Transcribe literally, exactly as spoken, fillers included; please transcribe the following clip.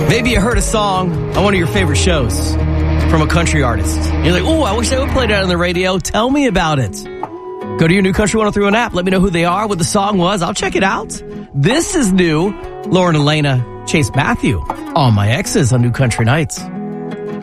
Maybe you heard a song on one of your favorite shows from a country artist. You're like, oh, I wish they would play that on the radio. Tell me about it. Go to your New Country one oh three one app. Let me know who they are, what the song was. I'll check it out. This is new. Lauren Elena, Chase Matthew, All My Exes on New Country Nights.